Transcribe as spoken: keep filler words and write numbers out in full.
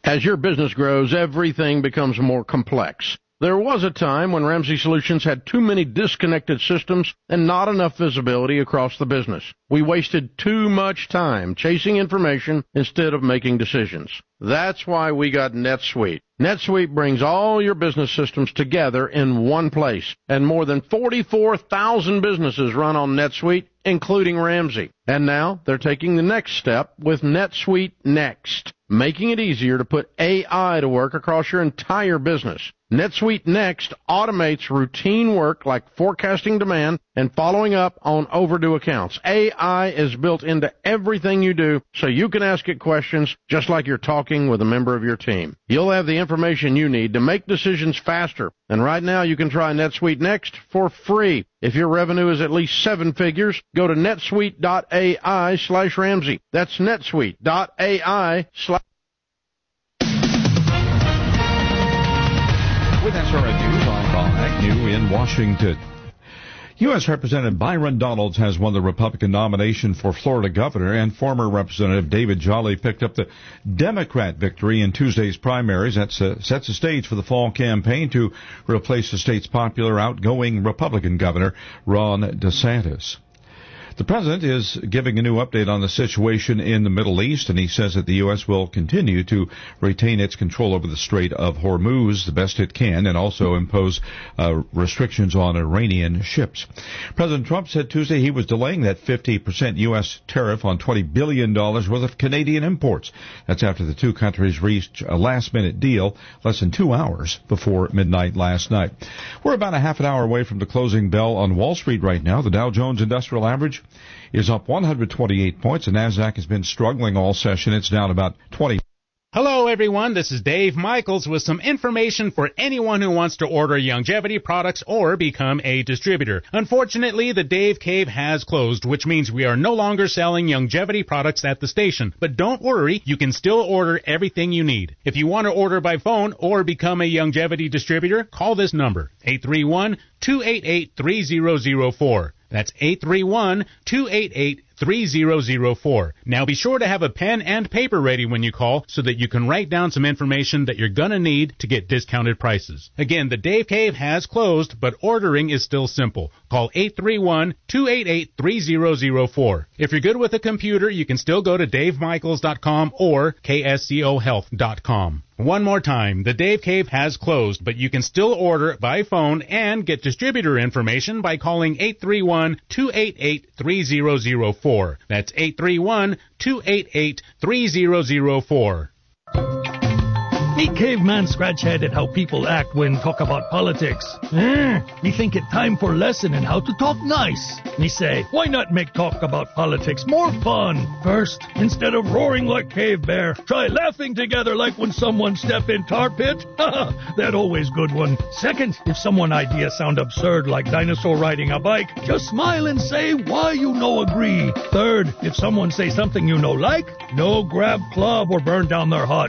As your business grows, everything becomes more complex. There was a time when Ramsey Solutions had too many disconnected systems and not enough visibility across the business. We wasted too much time chasing information instead of making decisions. That's why we got NetSuite. NetSuite brings all your business systems together in one place, and more than forty-four thousand businesses run on NetSuite, including Ramsey. And now they're taking the next step with NetSuite Next, making it easier to put A I to work across your entire business. NetSuite Next automates routine work like forecasting demand and following up on overdue accounts. A I is built into everything you do, so you can ask it questions just like you're talking with a member of your team. You'll have the information you need to make decisions faster. And right now you can try NetSuite Next for free. If your revenue is at least seven figures, go to netsuite.ai slash Ramsey. That's netsuite.ai slash With S R N News, I'm Bob Agnew in Washington. U S. Representative Byron Donalds has won the Republican nomination for Florida governor, and former Representative David Jolly picked up the Democrat victory in Tuesday's primaries. That uh, sets the stage for the fall campaign to replace the state's popular outgoing Republican governor, Ron DeSantis. The president is giving a new update on the situation in the Middle East, and he says that the U S will continue to retain its control over the Strait of Hormuz the best it can, and also impose uh, restrictions on Iranian ships. President Trump said Tuesday he was delaying that fifty percent U S tariff on twenty billion dollars worth of Canadian imports. That's after the two countries reached a last-minute deal less than two hours before midnight last night. We're about a half an hour away from the closing bell on Wall Street right now. The Dow Jones Industrial Average is up one hundred twenty-eight points. The NASDAQ has been struggling all session. It's down about twenty. Hello, everyone. This is Dave Michaels with some information for anyone who wants to order Youngevity products or become a distributor. Unfortunately, the Dave Cave has closed, which means we are no longer selling Youngevity products at the station. But don't worry, you can still order everything you need. If you want to order by phone or become a Youngevity distributor, call this number, eight three one, two eight eight, three zero zero four. That's eight three one, two eight eight, three zero zero four. Now be sure to have a pen and paper ready when you call so that you can write down some information that you're going to need to get discounted prices. Again, the Dave Cave has closed, but ordering is still simple. Call eight three one, two eight eight, three zero zero four. If you're good with a computer, you can still go to dave michaels dot com or k s c o health dot com. One more time, the Dave Cave has closed, but you can still order by phone and get distributor information by calling eight three one, two eight eight, three zero zero four. That's eight three one, two eight eight, three zero zero four. Me caveman scratch head at how people act when talk about politics. Eh, me think it time for lesson in how to talk nice. Me say, why not make talk about politics more fun? First, instead of roaring like Cave Bear, try laughing together like when someone step in tar pit. That always good one. Second, if someone idea sound absurd like dinosaur riding a bike, just smile and say why you no agree. Third, if someone say something you no like, no grab club or burn down their hut.